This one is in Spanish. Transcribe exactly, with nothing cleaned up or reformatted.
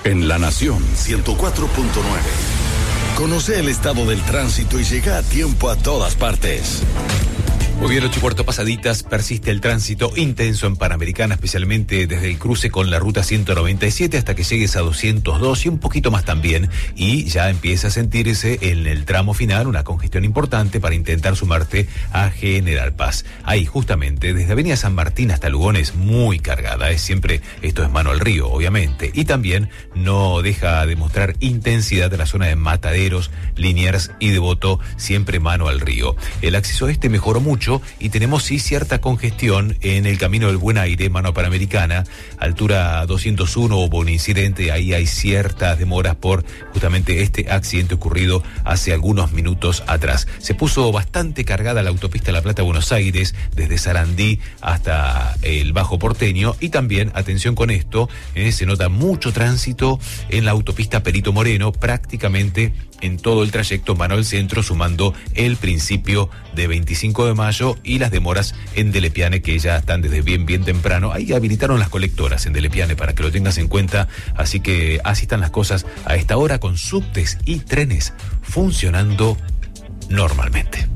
En La Nación ciento cuatro punto nueve. Conoce el estado del tránsito y llega a tiempo a todas partes. Muy bien, ocho y cuarto pasaditas, persiste el tránsito intenso en Panamericana, especialmente desde el cruce con la ruta ciento noventa y siete hasta que llegues a doscientos dos y un poquito más también, y ya empieza a sentirse en el tramo final una congestión importante para intentar sumarte a General Paz. Ahí, justamente, desde Avenida San Martín hasta Lugones, muy cargada, es siempre, esto es mano al río, obviamente, y también no deja de mostrar intensidad de la zona de Mataderos, Liniers y Devoto, siempre mano al río. El acceso este mejoró mucho y tenemos sí cierta congestión en el camino del Buen Aire, mano Panamericana, altura doscientos uno, hubo un incidente, ahí hay ciertas demoras por justamente este accidente ocurrido hace algunos minutos atrás. Se puso bastante cargada la autopista La Plata-Buenos Aires, desde Sarandí hasta el Bajo Porteño, y también, atención con esto, eh, se nota mucho tránsito en la autopista Perito Moreno, prácticamente en todo el trayecto mano al centro, sumando el principio de veinticinco de mayo y las demoras en Delepiane, que ya están desde bien, bien temprano. Ahí habilitaron las colectoras en Delepiane para que lo tengas en cuenta, así que así están las cosas a esta hora, con subtes y trenes funcionando normalmente.